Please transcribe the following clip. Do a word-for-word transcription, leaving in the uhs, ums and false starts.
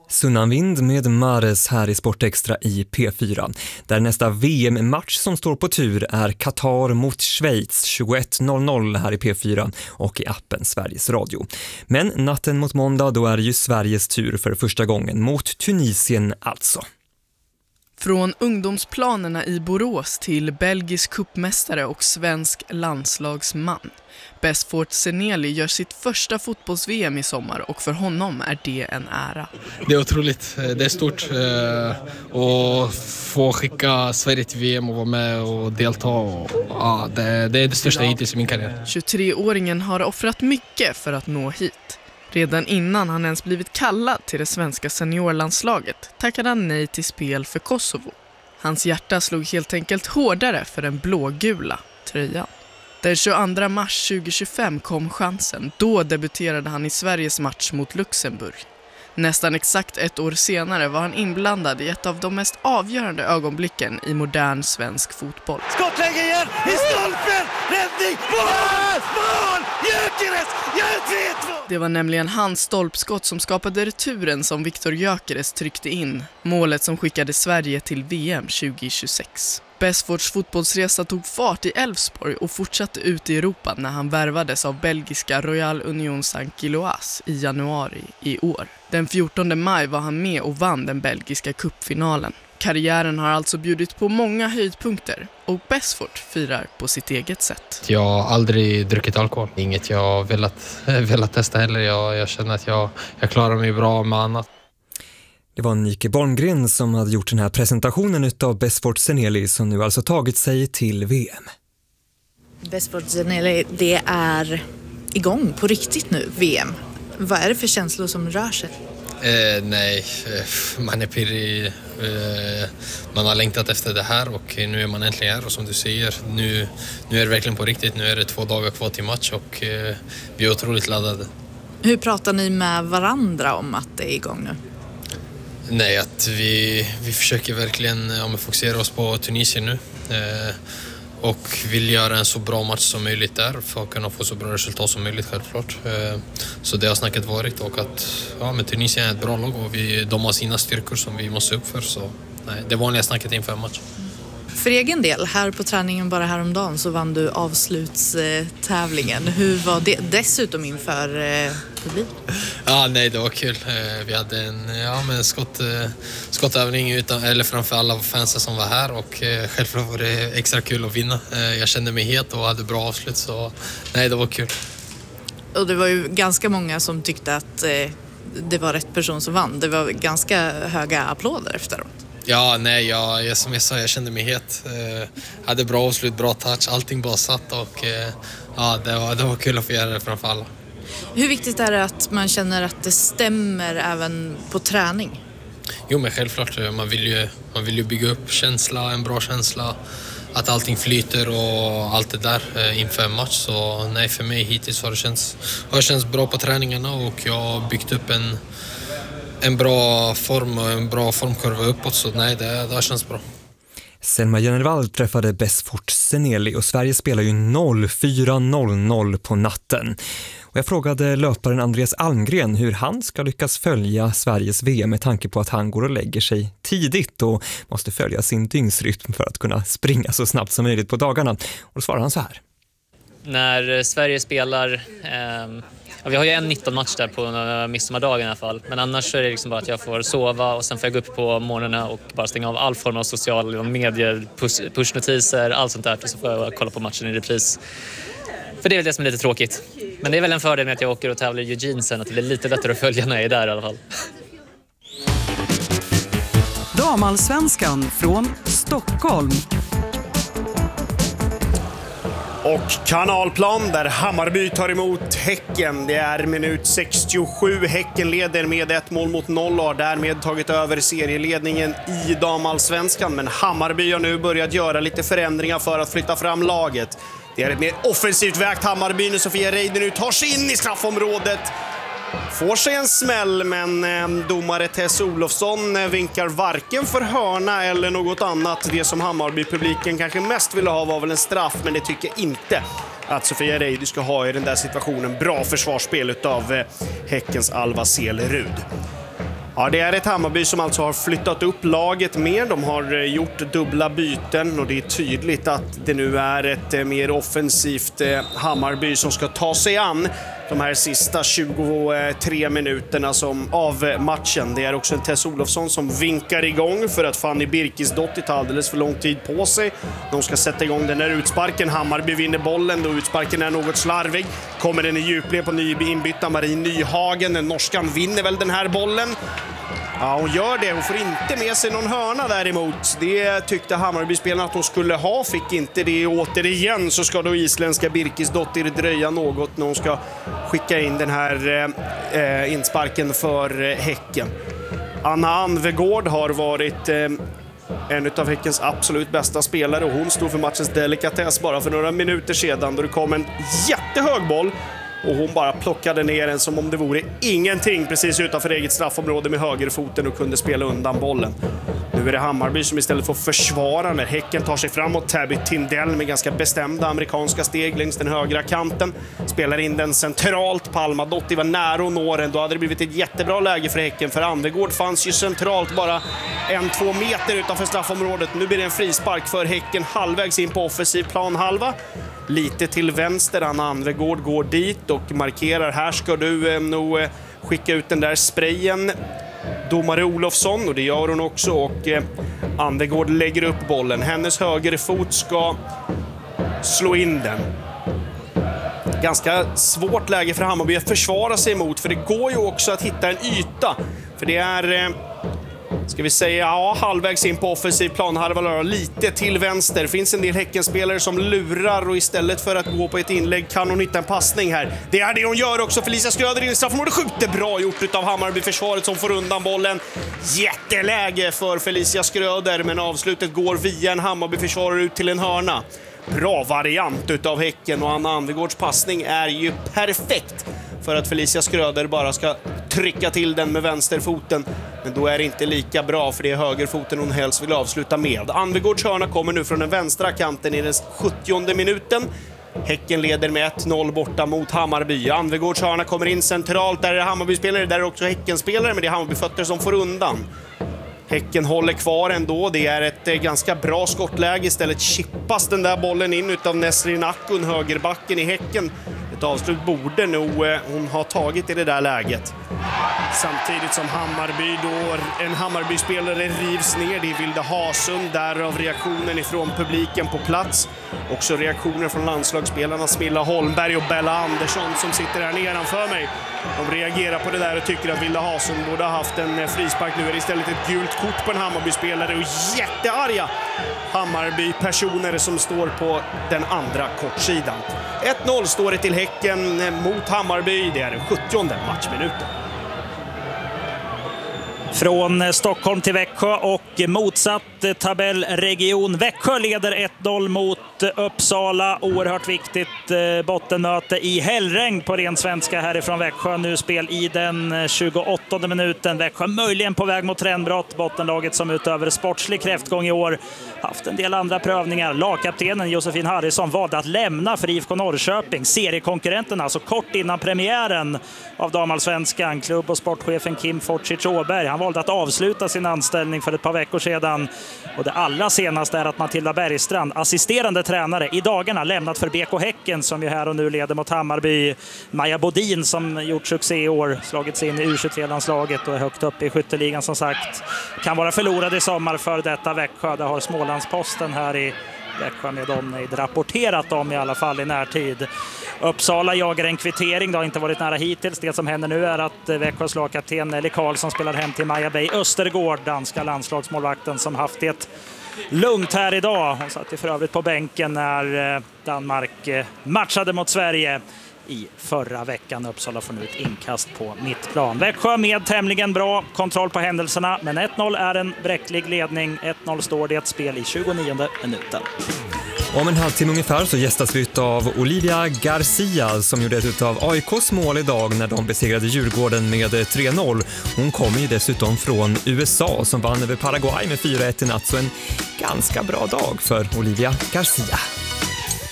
Sunnanvind med Mares här i Sportextra i P fyra. Där nästa V M-match som står på tur är Qatar mot Schweiz tjugoett noll noll här i P fyra och i appen Sveriges Radio. Men natten mot måndag då är det ju Sveriges tur för första gången mot Tunisien alltså. Från ungdomsplanerna i Borås till belgisk cupmästare och svensk landslagsman. Besfort Seneli gör sitt första fotbolls-V M i sommar och för honom är det en ära. Det är otroligt, det är stort att få skicka Sverige till V M och vara med och delta. Och, ja, det, det är det största hittills i min karriär. tjugotre-åringen har offrat mycket för att nå hit. Redan innan han ens blivit kallad till det svenska seniorlandslaget tackade han nej till spel för Kosovo. Hans hjärta slog helt enkelt hårdare för den blågula tröjan. Den tjugoandra mars tjugohundratjugofem kom chansen. Då debuterade han i Sveriges match mot Luxemburg. Nästan exakt ett år senare var han inblandad i ett av de mest avgörande ögonblicken i modern svensk fotboll. Skottläge igen, i stolpen, räddning, mål, mål, Gyökeres, gör tre två! Det var nämligen hans stolpskott som skapade returen som Viktor Gyökeres tryckte in. Målet som skickade Sverige till V M tjugohundratjugosex. Besforts fotbollsresa tog fart i Elfsborg och fortsatte ut i Europa när han värvades av belgiska Royal Union Saint-Gilloise i januari i år. Den fjortonde maj var han med och vann den belgiska cupfinalen. Karriären har alltså bjudit på många höjdpunkter och Besfort firar på sitt eget sätt. Jag har aldrig druckit alkohol. Inget jag har velat, velat testa heller. Jag, jag känner att jag, jag klarar mig bra med annat. Det var Nike Borngren som hade gjort den här presentationen av Besfort Seneli som nu alltså tagit sig till V M. Besfort Seneli, det är igång på riktigt nu, V M. Vad är det för känslor som rör sig? Eh, nej, man är pirrig. Eh, man har längtat efter det här och nu är man äntligen här. Och som du säger, nu, nu är det verkligen på riktigt. Nu är det två dagar kvar till match och eh, vi är otroligt laddade. Hur pratar ni med varandra om att det är igång nu? Nej, att vi, vi försöker verkligen ja, fokusera oss på Tunisien nu. Eh, och vill göra en så bra match som möjligt där för att kunna få så bra resultat som möjligt självklart. Eh, så det har snacket varit och att ja, men Tunisien är ett bra lag och vi, de har sina styrkor som vi måste upp för. Så nej, det vanliga snacket inför en match. För egen del, här på träningen bara häromdagen så vann du avslutstävlingen. Hur var det dessutom inför eh, publik? Ja, nej, det var kul. Vi hade en ja, men skott, skottövning utan, eller framför alla fansen som var här och självklart var det extra kul att vinna. Jag kände mig het och hade bra avslut så nej, det var kul. Och det var ju ganska många som tyckte att eh, det var rätt person som vann. Det var ganska höga applåder efteråt. Ja, nej, jag, jag, som jag sa, jag kände mig het. Eh, hade bra avslut, bra touch, allting bara satt och eh, ja, det var, det var kul att få göra det framför alla. Hur viktigt är det att man känner att det stämmer även på träning? Jo, men självklart. Man vill ju, man vill ju bygga upp känsla, en bra känsla. Att allting flyter och allt det där eh, inför en match. Så nej, för mig hittills har det känts, har det känts bra på träningarna och jag har byggt upp en en bra form och en bra formkurva uppåt, så nej, det, det har känts bra. Selma Genervall träffade Besfort Seneli och Sverige spelar ju noll fyra noll noll på natten. Och jag frågade löparen Andreas Almgren hur han ska lyckas följa Sveriges V M med tanke på att han går och lägger sig tidigt och måste följa sin dygnsrytm för att kunna springa så snabbt som möjligt på dagarna. Och då svarar han så här. När Sverige spelar, eh, ja, vi har ju en nitton-match där på midsommardagen i alla fall. Men annars är det liksom bara att jag får sova och sen får jag gå upp på morgonen och bara stänga av all form av sociala medier, push, pushnotiser, allt sånt där. Och så får jag kolla på matchen i repris. För det är väl det som är lite tråkigt. Men det är väl en fördel med att jag åker och tävlar i Eugene sen, att det blir lite lättare att följa när jag är där i alla fall. Damallsvenskan från Stockholm. Och Kanalplan där Hammarby tar emot Häcken. Det är minut sextiosju. Häcken leder med ett mål mot noll och har därmed tagit över serieledningen i damallsvenskan. Men Hammarby har nu börjat göra lite förändringar för att flytta fram laget. Det är ett mer offensivt vägt Hammarby när Sofia Reidy nu tar sig in i straffområdet. Får sig en smäll, men eh, domare Tess Olofsson eh, vinkar varken för hörna eller något annat. Det som Hammarby-publiken kanske mest ville ha var väl en straff, men det tycker inte att Sofia Reidy ska ha i den där situationen. Bra försvarsspel av eh, Häckens Alva Selerud. Ja, det är ett Hammarby som alltså har flyttat upp laget mer. De har gjort dubbla byten och det är tydligt att det nu är ett mer offensivt Hammarby som ska ta sig an de här sista tjugotre minuterna som av matchen. Det är också en Tess Olofsson som vinkar igång för att Fanny Birkisdottir tar alldeles för lång tid på sig. De ska sätta igång den här utsparken. Hammarby vinner bollen då utsparken är något slarvig. Kommer den i djupled på ny inbytta Marie Nyhagen. Den norskan vinner väl den här bollen. Ja, hon gör det. Hon får inte med sig någon hörna däremot. Det tyckte Hammarby-spelarna att hon skulle ha. Fick inte det. Återigen så ska då isländska Birkisdottir dröja något när hon ska skicka in den här eh, insparken för eh, Häcken. Anna Anvegård har varit eh, en av Häckens absolut bästa spelare och hon stod för matchens delikatess bara för några minuter sedan då det kom en jättehög boll. Och hon bara plockade ner den som om det vore ingenting precis utanför eget straffområde med högerfoten och kunde spela undan bollen. Nu är det Hammarby som istället får försvara när Häcken tar sig framåt. Tabby Tindell med ganska bestämda amerikanska steg längs den högra kanten. Spelar in den centralt. Palma Dotti var nära och når den. Då hade det blivit ett jättebra läge för Häcken. För Anvegård fanns ju centralt bara en, två meter utanför straffområdet. Nu blir det en frispark för Häcken halvvägs in på offensiv plan halva. Lite till vänster, Anna Anvegård går dit och markerar. Här ska du eh, nog eh, skicka ut den där sprayen. Domare Olofsson, och det gör hon också. Och eh, Anvegård lägger upp bollen. Hennes högerfot ska slå in den. Ganska svårt läge för Hammarby att försvara sig emot. För det går ju också att hitta en yta. För det är... Eh, Ska vi säga, ja, halvvägs in på offensiv plan, halva lite till vänster. Finns en del Häckenspelare som lurar och istället för att gå på ett inlägg kan hon hitta en passning här. Det är det hon gör också. Felicia Skröder in i straffområdet. Skjuter bra gjort utav Hammarby-försvaret som får undan bollen. Jätteläge för Felicia Skröder, men avslutet går via en Hammarby-försvarare ut till en hörna. Bra variant utav Häcken och Anna Anvegårds passning är ju perfekt för att Felicia Skröder bara ska trycka till den med vänsterfoten. Men då är det inte lika bra för det är högerfoten hon helst vill avsluta med. Anvegårds hörna kommer nu från den vänstra kanten i den sjuttionde minuten. Häcken leder med ett noll borta mot Hammarby. Anvegårds hörna kommer in centralt. Där är det Hammarby-spelare, där är också Häcken-spelare, men det är Hammarby-fötter som får undan. Häcken håller kvar ändå. Det är ett ganska bra skottläge. Istället chippas den där bollen in utav Nesrin Akkun, högerbacken i Häcken. Ett avslut borde nog hon ha tagit i det där läget. Samtidigt som Hammarby då, en Hammarby-spelare rivs ner. Det är Vilda Hasund, därav reaktionen ifrån publiken på plats. Också reaktioner från landslagsspelarna Smilla Holmberg och Bella Andersson som sitter här nedanför mig. De reagerar på det där och tycker att Vilda Hasund borde ha haft en frispark. Nu är det istället ett gult kort på en Hammarby-spelare och jättearga Hammarby-personer som står på den andra kortsidan. ett noll står det till Häcken mot Hammarby. Det är den sjuttionde matchminuten. Från Stockholm till Växjö och motsatt tabellregion. Växjö leder ett noll mot Uppsala. Oerhört viktigt bottenmöte i hällregn på ren svenska härifrån Växjö. Nu spel i den tjugoåttonde minuten. Växjö möjligen på väg mot trendbrott. Bottenlaget som utöver sportslig kräftgång i år haft en del andra prövningar. Lagkaptenen Josefin Harrison valde att lämna för I F K Norrköping. Seriekonkurrenten alltså kort innan premiären av damallsvenskan. Klubb- och sportchefen Kim Fortzic Åberg. Han valde att avsluta sin anställning för ett par veckor sedan. Och det allra senaste är att Matilda Bergstrand, assisterande tränare, i dagarna lämnat för B K Häcken som ju här och nu leder mot Hammarby. Maja Bodin som gjort succé i år, slagit sig in i U tjugotre-landslaget och är högt upp i skytteligan som sagt. Kan vara förlorad i sommar för detta Växjö. Det har Smålandsposten här i Växjö med Omnejd rapporterat om i alla fall i närtid. Uppsala jagar en kvittering, det har inte varit nära hittills. Det som händer nu är att Växjös lagkapten Nelly Karlsson spelar hem till Maja Bay Östergård, danska landslagsmålvakten som haft det lugnt här idag. Hon satt ju för övrigt på bänken när Danmark matchade mot Sverige i förra veckan. Uppsala får nu ett inkast på mittplan. Växjö med tämligen bra kontroll på händelserna, men ett noll är en bräcklig ledning. ett noll står det, ett spel i tjugonionde minuten. Om en halvtimme ungefär så gästas vi av Olivia Garcia som gjorde ett av A I K:s mål idag när de besegrade Djurgården med tre noll. Hon kommer ju dessutom från U S A som vann över Paraguay med fyra ett i natt, så en ganska bra dag för Olivia Garcia.